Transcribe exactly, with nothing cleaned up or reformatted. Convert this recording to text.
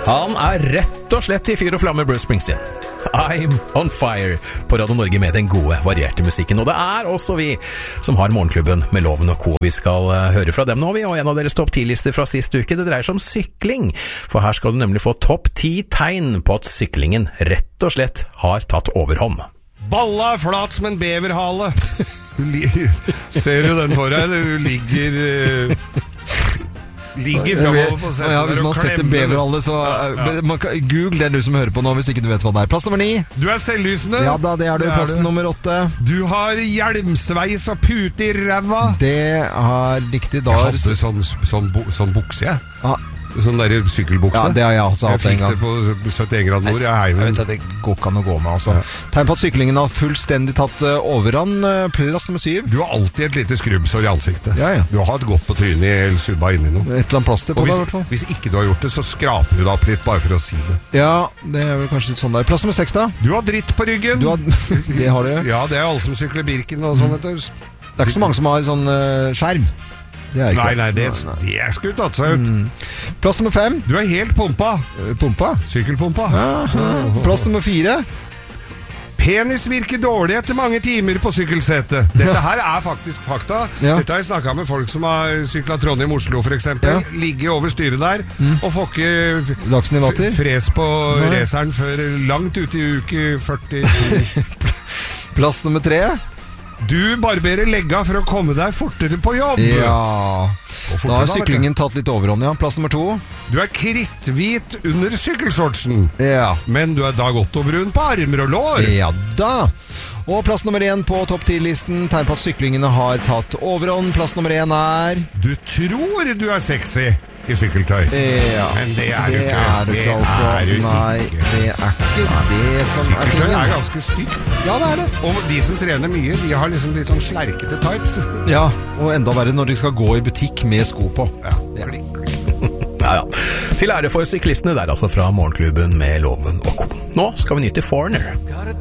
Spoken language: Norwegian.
Han er rett og slett i fyr og flamme, Bruce Springsteen. I'm on fire på Radio Norge med den gode, varierte musikken. Og det er også vi som har Morgenklubben med Loven og Co. Vi skal uh, høre fra dem nå, vi, og en av deres topp ti-lister fra sist uke, det dreier seg om sykling. For her skal du nemlig få topp ti tegn på at syklingen rett og slett har tatt overhånd. Balla er flat som en beverhale. Ser du den for deg? Du ligger... Uh... ligger fremover på setet. Ja, hvis man setter beverhale, så ja, ja. Man kan, Google det du som hører på nå, hvis ikke du vet hva det er. Plass nummer ni. Du er selvlysende. Ja da, det er du. Det Plass er nummer åtte. Du har hjelmsveis og pute i ræva. Det er riktig. Da jeg hadde sånn, sånn, sånn bukse, jeg. Ja. Sånn der sykkelbukse. Ja, det har jeg også hatt en gang. Jeg fikk det på syttien grad nord. Jeg, jeg vet at det går ikke an å gå med, altså. Ja. Tegn på at syklingen har fullstendig tatt uh, overhånd. Plass nummer syv. Du har alltid et lite skrubbsår i ansiktet. Ja, ja. Du har et godt på trynet eller subba inni noe. Et eller annet plaster på hvis, det, i hvert fall. Hvis ikke du har gjort det, så skraper du det opp litt, bare for å si det. Ja, det er vel kanskje litt sånn der. Plass nummer seks, da. Du har dritt på ryggen. Du har, det har du. Ja, det er alle som sykler Birken og sånn. Mm. Det er ikke så mange som har sånn uh, skjerm. Det er ikke. Nei, nei, det, det er skulle tatt seg ut. Mm. Plass nummer fem. Du er helt pumpa. Pumpa? Sykkelpumpa. Aha. Plass nummer fire. Penis virker dårlig etter mange timer på sykkelsetet. Dette her er faktisk fakta. Ja. Dette har jeg snakket med folk som har syklet Trondheim-Oslo for eksempel. Ja. Ligger over styret der mm. og får ikke fres på raceren før langt ut i uke førti. Plass nummer tre. Du barberer legga for å komme deg fortere på jobb. Ja. Da har syklingen tatt litt overhånd, ja. Plass nummer to. Du er kritthvit under sykkelshortsen. Ja. Men du er da godt og brun på armer og lår. Ja da. Og plass nummer én på topp ti-listen. Tegn på at syklingene har tatt overhånd. Plass nummer én er... Du tror du er sexy i sykkeltøy. Ja. Men det er det du ikke. Er du ikke, altså. Er du Nei, ikke. det er ikke det som er tingen. Sykkeltøy er ganske stygt. Ja, det er det. Og de som trener mye, de har liksom litt sånn slerkete tights. Ja, og enda verre når de skal gå i butikk med sko på. Ja, ja. Ja, ja. Til ære for syklistene der altså fra Morgenklubben med Loven og Co. Nå skal vi nyte Foreigner.